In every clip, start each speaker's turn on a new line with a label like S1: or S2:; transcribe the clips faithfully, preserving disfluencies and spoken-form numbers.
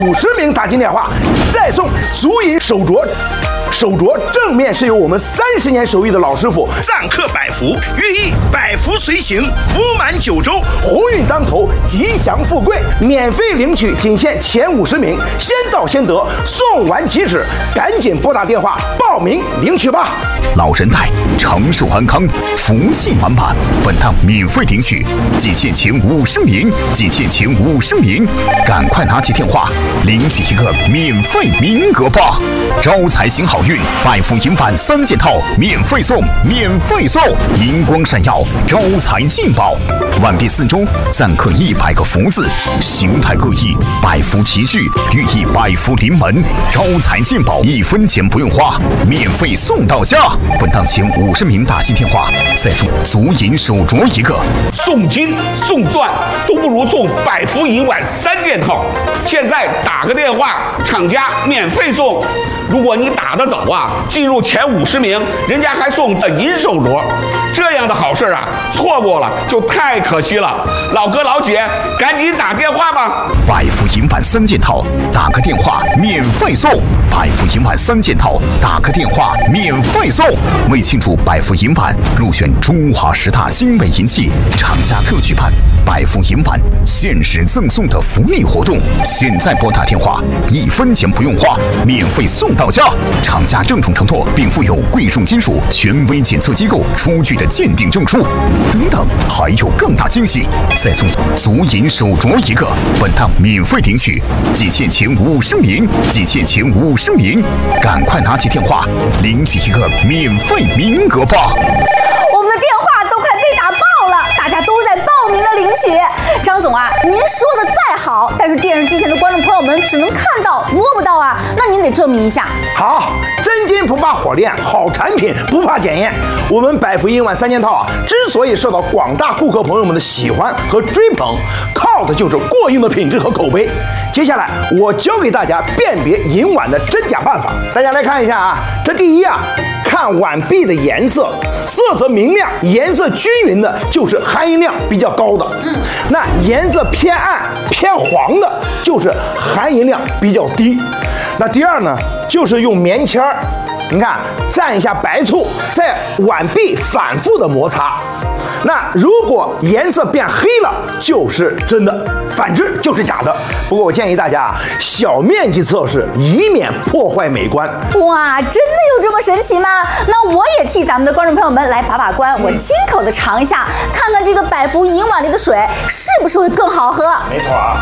S1: 五十名打进电话，再送足银手镯。手镯正面是由我们三十年手艺的老师傅
S2: 赞刻百福，寓意百福随行，福满九州，
S1: 鸿运当头，吉祥富贵。免费领取，仅限前五十名，先到先得，送完即止，赶紧拨打电话报名领取吧。
S3: 老人带长寿安康，福气满满。本趟免费领取，仅限前五十名，仅限前五十名，赶快拿起电话领取一个免费名额吧！招财行好运，百福银返三件套免费送，免费送，银光闪耀，招财进宝。碗壁四周暂刻一百个福字，形态各异，百福齐聚，寓意百福临门，招财进宝，一分钱不用花，免费送到家。本档前五十名打进电话，再送足银手镯一个。
S4: 送金送钻都不如送百福银碗三件套。现在打个电话，厂家免费送。如果你打得早啊，进入前五十名，人家还送银手镯。这样的好事啊，错过了就太可惜了。老哥老姐，赶紧打电话吧！
S3: 百福银碗三件套，打个电话免费送。百福银碗三件套，打个电话免费送。为庆祝百福银碗入选中华十大精美银器，厂家特举办百福银碗限时赠送的福利活动，现在拨打电话，一分钱不用花，免费送到家。厂家郑重承诺，并附有贵重金属权威检测机构出具的鉴定证书等等，还有更大惊喜，再送足银手镯一个。本趟免费领取，仅限前五十名，仅限前五十名，赶快拿起电话领取一个免费名额吧！
S5: 我们的电话都快被打爆了，大家都在报名的领取。张总啊，您说的再好，但是电视机前的观众朋友们只能看到摸不到啊，那您得证明一下。
S1: 好，真金不怕火炼，好产品不怕检验。我们百福银碗三件套啊，之所以受到广大顾客朋友们的喜欢和追捧，靠的就是过硬的品质和口碑。接下来我教给大家辨别银碗的真假办法，大家来看一下啊。这第一啊，看碗壁的颜色，色泽明亮、颜色均匀的，就是含银量比较高的。嗯，那颜色偏暗、偏黄的，就是含银量比较低。那第二呢，就是用棉签儿，你看蘸一下白醋，在碗壁反复的摩擦。那如果颜色变黑了，就是真的，反之就是假的。不过我建议大家啊，小面积测试，以免破坏美观。
S5: 哇，真的有这么神奇吗？那我也替咱们的观众朋友们来把把关，我亲口的尝一下，看看这个百福银碗里的水是不是会更好喝。
S1: 没错啊。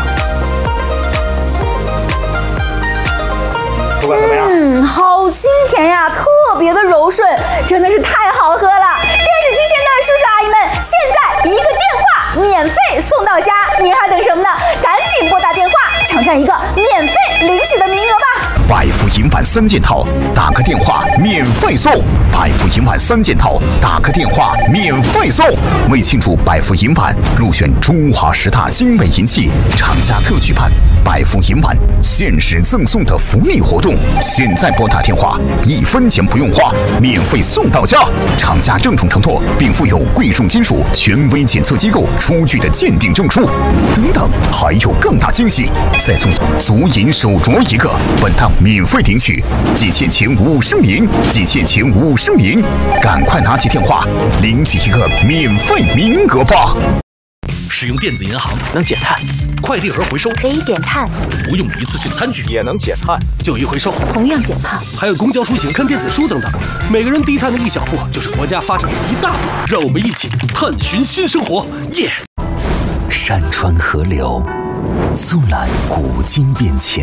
S1: 不管怎么样，
S5: 嗯，好清甜呀，特别的柔顺，真的是太好喝了。电视机前的叔叔阿姨们，现在一个电话免费送到家，您还等什么呢？赶紧拨打电话，抢占一个免费领取的名额吧！
S3: 百福银碗三件套，打个电话免费送。百福银碗三件套，打个电话免费送。为庆祝百福银碗入选中华十大精美银器，厂家特举办百福银碗限时赠送的福利活动，现在拨打电话，一分钱不用花，免费送到家。厂家郑重承诺，并附有贵重金属权威检测机构出具的鉴定证书等等，还有更大惊喜，再送足银手镯一个。本趟免费领取，仅限前五十名，仅限前五十名，赶快拿起电话领取一个免费名额吧！
S6: 使用电子银行能减碳，快递盒回收
S7: 可以减碳，
S6: 不用一次性餐具
S8: 也能减碳，
S6: 旧衣回收
S7: 同样减碳，
S6: 还有公交出行看电子书等等，每个人低碳的一小步，就是国家发展的一大步。让我们一起探寻新生活，耶！
S3: 山川河流，纵览古今变迁，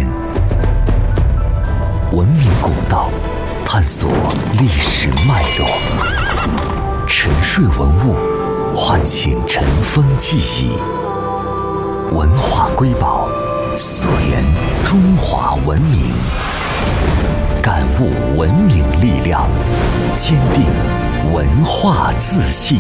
S3: 文明古道，探索历史脉络，沉睡文物，唤醒尘封记忆，文化瑰宝，溯源中华文明，感悟文明力量，坚定文化自信。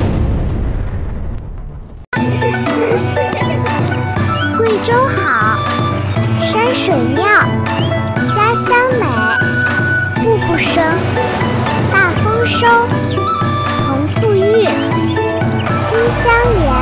S9: 贵州好，山水妙，家乡美，步步生，大丰收，同富裕，心相连。